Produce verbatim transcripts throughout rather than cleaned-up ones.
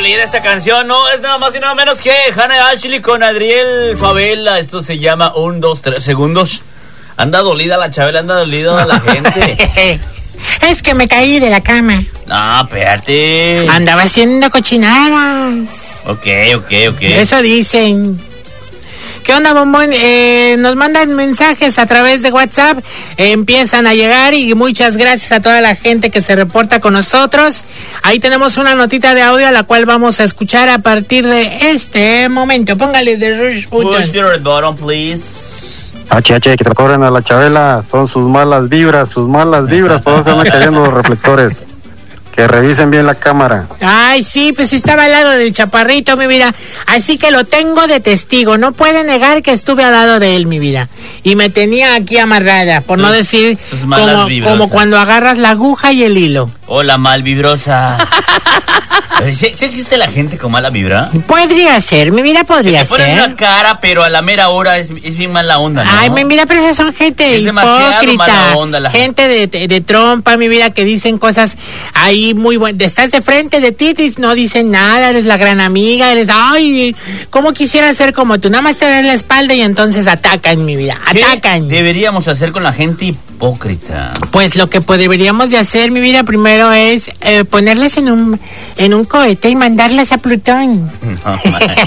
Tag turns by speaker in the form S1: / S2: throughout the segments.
S1: dolida esta canción, no, es nada más y nada menos que Hannah Ashley con Adriel Favela. Esto se llama un, dos, tres segundos. Anda dolida la Chabela, anda dolida la gente.
S2: Es que me caí de la cama.
S1: No, espérate.
S2: Andaba haciendo cochinadas.
S1: Ok, ok, ok.
S2: Eso dicen. ¿Qué onda, bombón? Eh, nos mandan mensajes a través de WhatsApp, eh, empiezan a llegar y muchas gracias a toda la gente que se reporta con nosotros. Ahí tenemos una notita de audio a la cual vamos a escuchar a partir de este momento. Póngale de Rush Button.
S1: Push the button, please.
S3: H, H, que se lo cobren a la Chabela, son sus malas vibras, sus malas vibras, por eso se andan cayendo los reflectores. Que revisen bien la cámara.
S2: Ay, sí, pues estaba al lado del chaparrito, mi vida. Así que lo tengo de testigo. No puede negar que estuve al lado de él, mi vida. Y me tenía aquí amarrada, por sus, no decir como, como cuando agarras la aguja y el hilo.
S1: Hola, malvibrosa. ¿Sí, ¿Sí existe la gente con mala vibra?
S2: Podría ser, mi vida podría
S1: que te
S2: ser.
S1: Ponen una cara, pero a la mera hora es, es bien mala onda, ¿no?
S2: Ay, mi vida, pero esas son gente es hipócrita. Mala onda, la gente de, de, de trompa, mi vida, que dicen cosas ahí muy buenas. Estás de frente de ti y no dicen nada, eres la gran amiga, eres, ay, ¿cómo quisiera ser como tú? Nada más te das la espalda y entonces atacan, mi vida, atacan.
S1: ¿Qué deberíamos hacer con la gente hipócrita?
S2: Pues lo que pues, deberíamos de hacer, mi vida, primero es eh, ponerlas en un en un cohete y mandarlas a Plutón. No,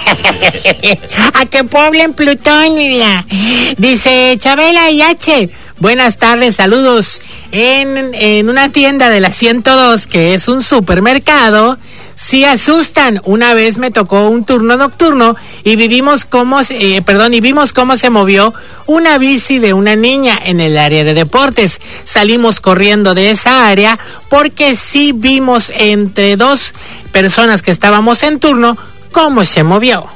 S2: a que poblen Plutón, mi vida. Dice Chabela y H. Buenas tardes, saludos. En, en una tienda de la ciento dos, que es un supermercado, sí asustan. Una vez me tocó un turno nocturno y vivimos cómo, eh, perdón, y vimos cómo se movió una bici de una niña en el área de deportes. Salimos corriendo de esa área porque sí vimos entre dos personas que estábamos en turno cómo se movió.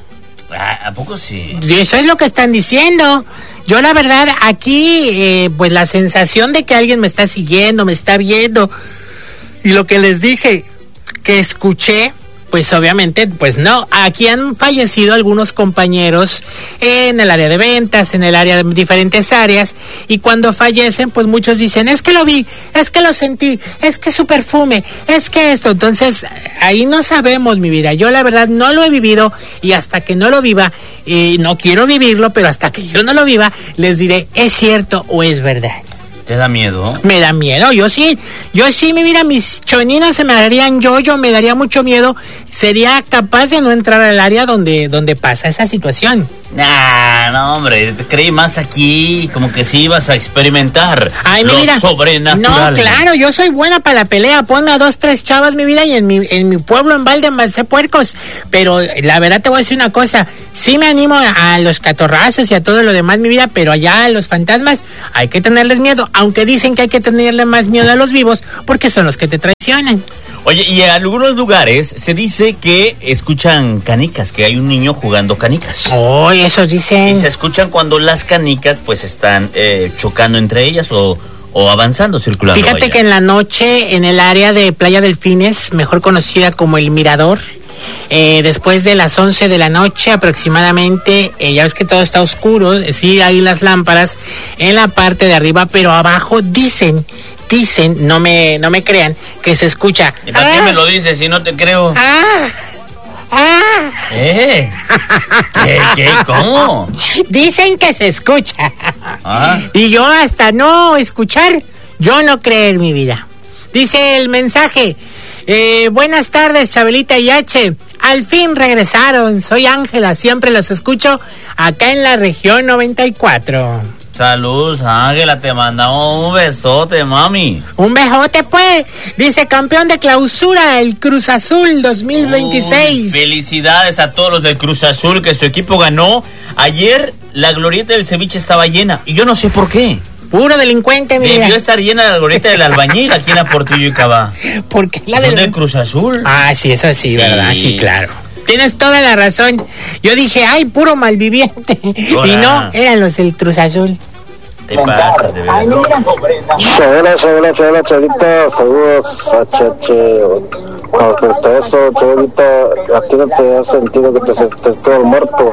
S1: ¿A poco sí?
S2: Eso es lo que están diciendo. Yo la verdad aquí, eh, pues la sensación de que alguien me está siguiendo, me está viendo, y lo que les dije, que escuché, pues obviamente, pues no. Aquí han fallecido algunos compañeros en el área de ventas, en el área de diferentes áreas, y cuando fallecen, pues muchos dicen, es que lo vi, es que lo sentí, es que su perfume, es que esto. Entonces, ahí no sabemos, mi vida. Yo la verdad no lo he vivido, y hasta que no lo viva, y no quiero vivirlo, pero hasta que yo no lo viva, les diré, ¿es cierto o es verdad?
S1: ¿Te da miedo?
S2: Me da miedo, yo sí, yo sí, mi vida, mis choninas se me darían yo, yo me daría mucho miedo, sería capaz de no entrar al área donde, donde pasa esa situación.
S1: Nah, no, hombre, te creí más aquí, como que sí ibas a experimentar.
S2: Ay,
S1: lo
S2: mi vida,
S1: sobrenatural.
S2: No, claro, yo soy buena para la pelea, ponme a dos, tres chavas, mi vida, y en mi, en mi pueblo, en Valde, me puercos, pero la verdad te voy a decir una cosa, sí me animo a, a los catorrazos y a todo lo demás, mi vida, pero allá a los fantasmas hay que tenerles miedo, aunque dicen que hay que tenerle más miedo a los vivos, porque son los que te traicionan.
S1: Oye, y en algunos lugares se dice que escuchan canicas, que hay un niño jugando canicas.
S2: Oh, eso dicen.
S1: Y se escuchan cuando las canicas pues están eh, chocando entre ellas o, o avanzando, circulando.
S2: Fíjate
S1: vaya.
S2: que en la noche, en el área de Playa Delfines, mejor conocida como El Mirador, eh, después de las once de la noche aproximadamente, eh, ya ves que todo está oscuro, eh, sí hay las lámparas en la parte de arriba, pero abajo dicen... Dicen, no me no me crean, que se escucha.
S1: ¿Y para ah, qué me lo dices si no te creo?
S2: Ah, ah.
S1: ¿Eh? ¿Qué? ¿Qué? ¿Cómo?
S2: Dicen que se escucha.
S1: Ah.
S2: Y yo hasta no escuchar, yo no creer, mi vida. Dice el mensaje, eh, buenas tardes, Chabelita y H. Al fin regresaron, soy Ángela, siempre los escucho acá en la región noventa y cuatro.
S1: Saludos, Ángela, te mandamos un besote, mami.
S2: Un besote, pues. Dice campeón de clausura, el Cruz Azul dos mil veintiséis.
S1: Uy, felicidades a todos los del Cruz Azul, que su equipo ganó. Ayer la glorieta del ceviche estaba llena, y yo no sé por qué.
S2: Puro delincuente, mira.
S1: Debió estar llena la glorieta del albañil aquí en la Portillo y Cabá.
S2: ¿Por qué la del...
S1: del Cruz Azul?
S2: Ah, sí, eso sí, sí, ¿verdad? Sí, claro. Tienes toda la razón. Yo dije, ay, puro malviviente. Hola. Y no, eran los del Cruz Azul.
S1: Te pasas, de verdad.
S3: Chabela, Chabela, Chabela, Chabelita, saludos, H H. Con respecto a eso, Chabelita, a ti no te has sentido que te estés todo muerto.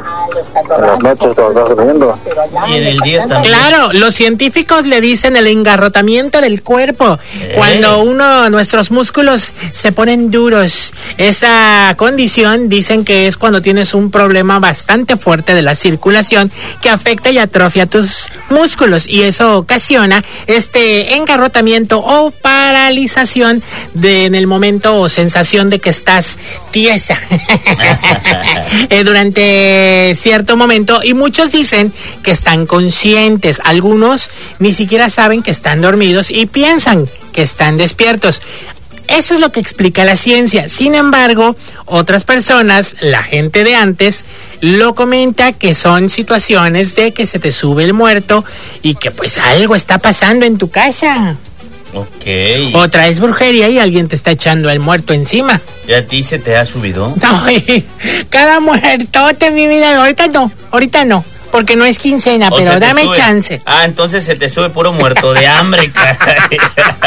S3: En las noches cuando estás durmiendo.
S1: Y en el día también.
S2: Claro, los científicos le dicen el engarrotamiento del cuerpo.
S1: Eh.
S2: Cuando uno, nuestros músculos se ponen duros. Esa condición dicen que es cuando tienes un problema bastante fuerte de la circulación que afecta y atrofia tus músculos. Y eso ocasiona este engarrotamiento o paralización de en el momento o sensación de que estás tiesa eh, durante cierto momento, y muchos dicen que están conscientes, algunos ni siquiera saben que están dormidos y piensan que están despiertos. Eso es lo que explica la ciencia. Sin embargo, otras personas, la gente de antes, lo comenta que son situaciones de que se te sube el muerto y que pues algo está pasando en tu casa.
S1: Ok.
S2: O traes brujería y alguien te está echando el muerto encima.
S1: ¿Y a ti se te ha subido?
S2: Ay, cada muertote, mi vida. Ahorita no, ahorita no. Porque no es quincena,
S1: O
S2: pero
S1: se te
S2: dame
S1: sube-
S2: chance.
S1: Ah, entonces se te sube puro muerto de hambre, caray.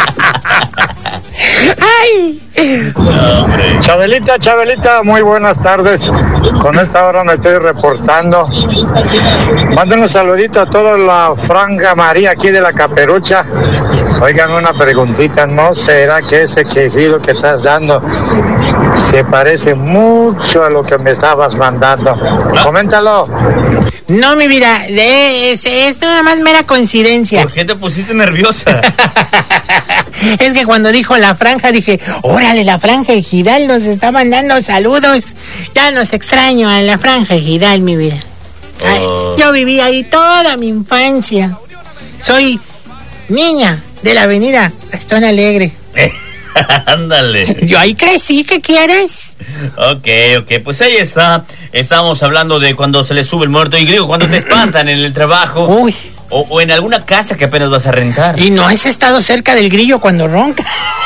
S2: Ay.
S1: No, hombre.
S3: Chabelita, Chabelita, muy buenas tardes. Con esta hora me estoy reportando. Manden un saludito a toda la Franja María aquí de la Caperucha. Oigan, una preguntita, ¿no será que ese quejido que estás dando se parece mucho a lo que me estabas mandando? Coméntalo.
S2: No, mi vida, de- es, es nada más mera coincidencia.
S1: ¿Por qué te pusiste nerviosa?
S2: Es que cuando dijo la franja dije, órale, la franja ejidal nos está mandando saludos. Ya nos extraño a la franja ejidal, mi vida. Ay,
S1: Oh.
S2: yo viví ahí toda mi infancia. Soy niña de la avenida Gastón Alegre.
S1: Ándale.
S2: Yo ahí crecí, ¿qué quieres?
S1: Ok, ok, pues ahí está. Estamos hablando de cuando se le sube el muerto. Y griego, cuando te espantan en el trabajo.
S2: Uy,
S1: O, o en alguna casa que apenas vas a rentar.
S2: y no has estado cerca del grillo cuando ronca.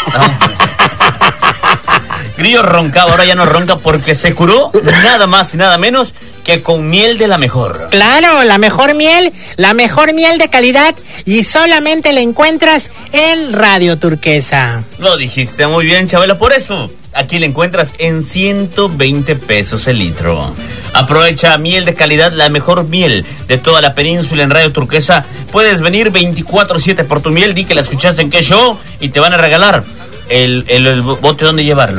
S1: Grillo roncaba, ahora ya no ronca porque se curó nada más y nada menos que con miel de la mejor.
S2: Claro, la mejor miel, la mejor miel de calidad, y solamente la encuentras en Radio Turquesa.
S1: Lo dijiste muy bien, Chabela, por eso aquí la encuentras en ciento veinte pesos el litro. Aprovecha miel de calidad, la mejor miel de toda la península en Radio Turquesa. Puedes venir veinticuatro siete por tu miel, di que la escuchaste en qué show y te van a regalar el, el, el bote donde llevarlo.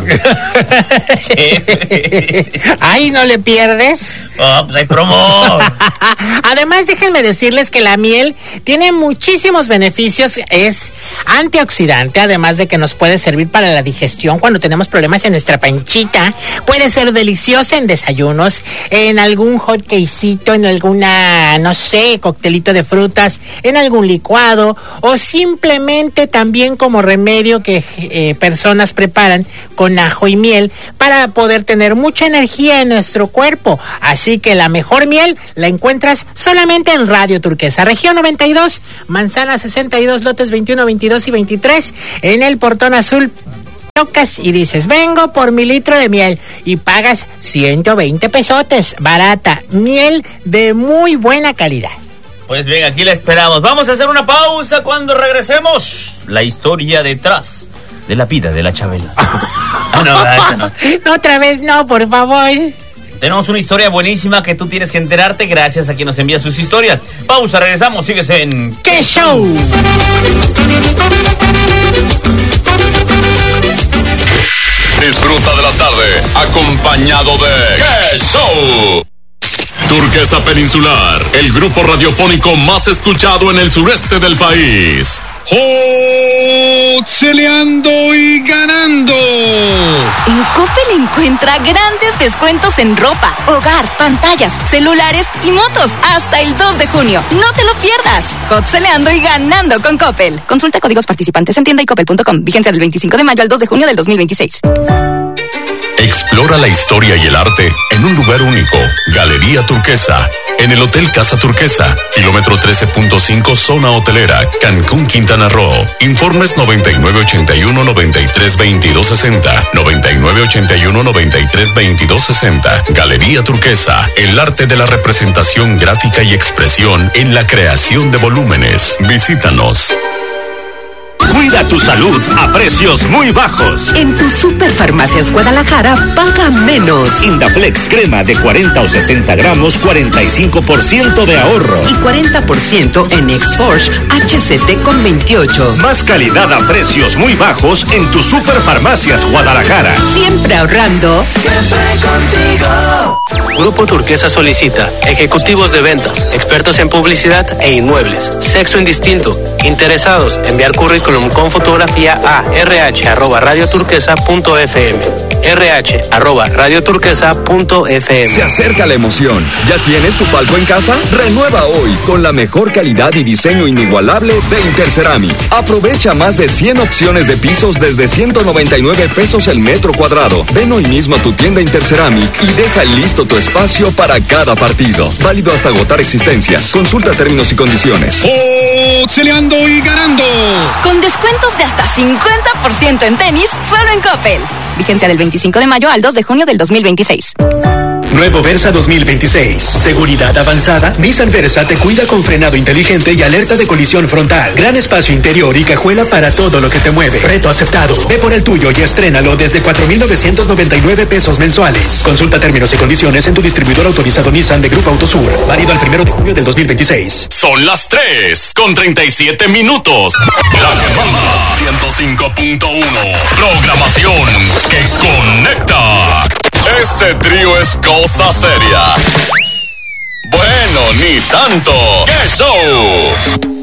S2: Ay, ¿no le pierdes?
S1: Oh, pues hay promo.
S2: Además, déjenme decirles que la miel tiene muchísimos beneficios. Es antioxidante, además de que nos puede servir para la digestión cuando tenemos problemas en nuestra panchita. Puede ser deliciosa en desayunos, en algún hot cakecito, en alguna, no sé, coctelito de frutas, en algún licuado, o simplemente también como remedio que eh, personas preparan con ajo y miel para poder tener mucha energía en nuestro cuerpo. Así que la mejor miel la encuentras solamente en Radio Turquesa, región noventa y dos, manzana sesenta y dos, lotes veintiuno, veintidós y veintitrés, en el portón azul. Tocas y dices, vengo por mi litro de miel, y pagas ciento veinte pesotes, barata, miel de muy buena calidad.
S1: Pues bien, aquí la esperamos. Vamos a hacer una pausa. Cuando regresemos, la historia detrás de la vida de la Chabela. Ah, no, esa no.
S2: No, otra vez no, por favor.
S1: Tenemos una historia buenísima que tú tienes que enterarte gracias a quien nos envía sus historias. Pausa, regresamos, sigues en...
S2: ¡Qué show!
S4: Disfruta de la tarde acompañado de ¡Qué show! Turquesa Peninsular, el grupo radiofónico más escuchado en el sureste del país.
S5: ¡Celeando y ganando!
S6: En Coppel encuentra grandes descuentos en ropa, hogar, pantallas, celulares y motos hasta el dos de junio. No te lo pierdas. Hotceleando y ganando con Coppel. Consulta códigos participantes en tienda y coppel punto com. Vigencia del veinticinco de mayo al dos de junio del dos mil veintiséis.
S4: Explora la historia y el arte en un lugar único. Galería Turquesa. En el Hotel Casa Turquesa, kilómetro trece punto cinco, zona hotelera, Cancún, Quintana Roo. Informes noventa y nueve ochenta y uno, noventa y tres veintidós sesenta, noventa y nueve ochenta y uno, noventa y tres veintidós sesenta. Galería Turquesa, el arte de la representación gráfica y expresión en la creación de volúmenes. Visítanos.
S7: Cuida tu salud a precios muy bajos.
S8: En tu Superfarmacias Guadalajara, paga menos.
S7: Indaflex crema de cuarenta o sesenta gramos, cuarenta y cinco por ciento de ahorro.
S8: Y cuarenta por ciento en X-Force H C T con veintiocho.
S7: Más calidad a precios muy bajos en tu Superfarmacias Guadalajara.
S8: Siempre ahorrando.
S9: Siempre contigo.
S10: Grupo Turquesa solicita ejecutivos de ventas, expertos en publicidad e inmuebles, sexo indistinto, interesados, enviar currículum con fotografía a rh arroba radioturquesa punto fm, rh arroba radioturquesa punto fm.
S11: Se acerca la emoción. ¿Ya tienes tu palco en casa? Renueva hoy con la mejor calidad y diseño inigualable de Interceramic. Aprovecha más de cien opciones de pisos desde ciento noventa y nueve pesos el metro cuadrado. Ven hoy mismo a tu tienda Interceramic y deja listo tu espacio para cada partido. Válido hasta agotar existencias. Consulta términos y condiciones.
S5: ¡Oxeleando y ganando!
S6: Con descuentos de hasta cincuenta por ciento en tenis, solo en Coppel. Vigencia del veinticinco de mayo al dos de junio del dos mil veintiséis.
S12: Nuevo Versa dos mil veintiséis. Seguridad avanzada. Nissan Versa te cuida con frenado inteligente y alerta de colisión frontal. Gran espacio interior y cajuela para todo lo que te mueve. Reto aceptado. Ve por el tuyo y estrénalo desde cuatro mil novecientos noventa y nueve pesos mensuales. Consulta términos y condiciones en tu distribuidor autorizado Nissan de Grupo Autosur. Válido al primero de junio del dos mil veintiséis.
S4: Son las tres con treinta y siete minutos. La que manda ciento cinco punto uno. Programación que conecta. Este trío es cosa seria. Bueno, ni tanto. ¡Qué show!